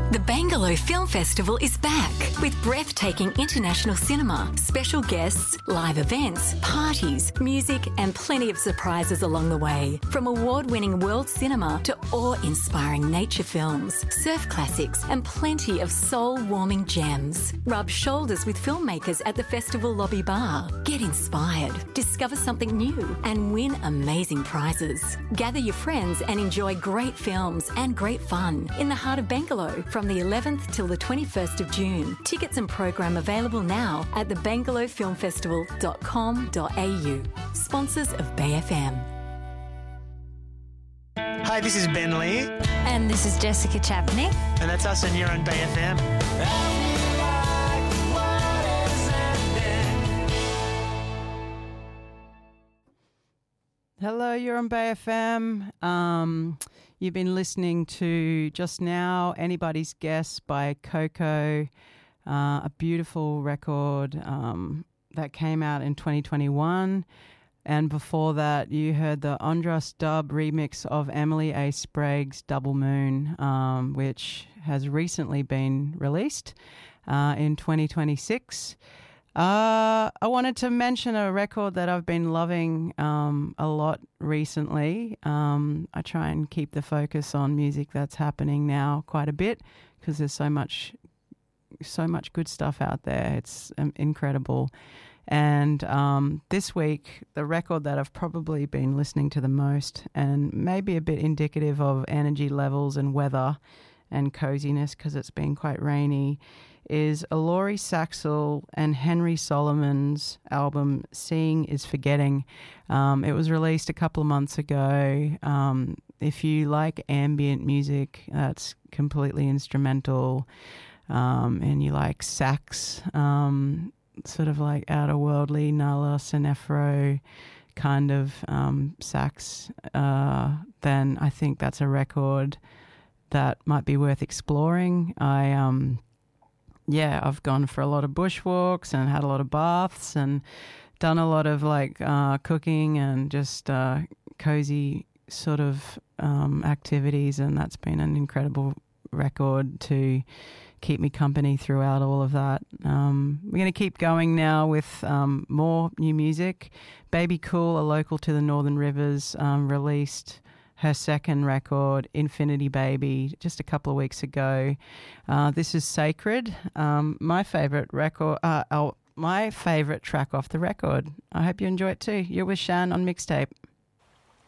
The Bangalore Film Festival is back with breathtaking international cinema, special guests, live events, parties, music and plenty of surprises along the way. From award-winning world cinema to awe-inspiring nature films, surf classics and plenty of soul-warming gems. Rub shoulders with filmmakers at the festival lobby bar. Get inspired, discover something new and win amazing prizes. Gather your friends and enjoy great films and great fun in the heart of Bangalore from the 11th till the 21st of June. Tickets and program available now at thebangalorefilmfestival.com.au. Sponsors of Bay FM. Hi, this is Ben Lee. And this is Jessica Chapney. And that's us, and you're on Bay FM. Hello, you're on Bay FM. You've been listening to just now Anybody's Guess by Coco, a beautiful record that came out in 2021. And before that, you heard the Andras Dub remix of Emily A. Sprague's Double Moon, which has recently been released in 2026. I wanted to mention a record that I've been loving a lot recently. I try and keep the focus on music that's happening now quite a bit because there's so much good stuff out there. It's incredible. And this week, the record that I've probably been listening to the most and maybe a bit indicative of energy levels and weather and coziness because it's been quite rainy is Laurie Saxel and Henry Solomon's album Seeing is Forgetting. It was released a couple of months ago. If you like ambient music that's completely instrumental and you like sax, sort of like outer-worldly Nala Sinefro kind of sax, then I think that's a record that might be worth exploring. I've gone for a lot of bushwalks and had a lot of baths and done a lot of like cooking and just cozy sort of activities, and that's been an incredible record to keep me company throughout all of that. We're going to keep going now with more new music. Baby Cool, a local to the Northern Rivers, released her second record, Infinity Baby, just a couple of weeks ago. This is Sacred, my favourite record, my favourite track off the record. I hope you enjoy it too. You're with Shan on Mixtape.